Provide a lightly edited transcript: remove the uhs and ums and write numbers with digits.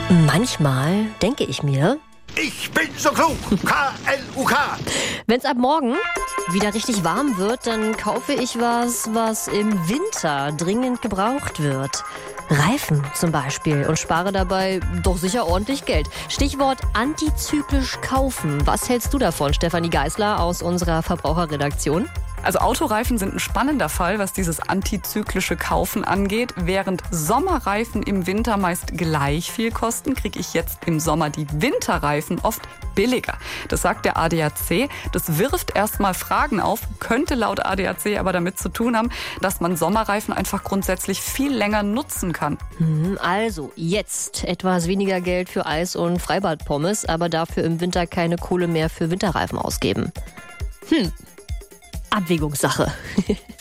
Manchmal denke ich mir, Ich bin so klug. K-L-U-K. wenn's ab morgen wieder richtig warm wird, dann kaufe ich was im Winter dringend gebraucht wird. Reifen zum Beispiel und spare dabei doch sicher ordentlich Geld. Stichwort antizyklisch kaufen. Was hältst du davon, Stefanie Geisler aus unserer Verbraucherredaktion? Also Autoreifen sind ein spannender Fall, was dieses antizyklische Kaufen angeht. Während Sommerreifen im Winter meist gleich viel kosten, kriege ich jetzt im Sommer die Winterreifen oft billiger. Das sagt der ADAC. Das wirft erstmal Fragen auf, könnte laut ADAC aber damit zu tun haben, dass man Sommerreifen einfach grundsätzlich viel länger nutzen kann. Also jetzt etwas weniger Geld für Eis und Freibadpommes, aber dafür im Winter keine Kohle mehr für Winterreifen ausgeben. Abwägungssache.